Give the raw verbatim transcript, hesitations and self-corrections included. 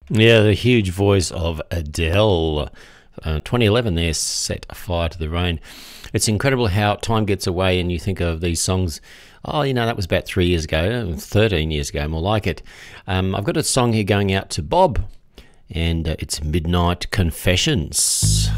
Yeah, the huge voice of Adele. Uh, twenty eleven there, Set Fire to the Rain. It's incredible how time gets away and you think of these songs, oh, you know, that was about three years ago, thirteen years ago, more like it. Um, I've got a song here going out to Bob, and uh, it's Midnight Confessions.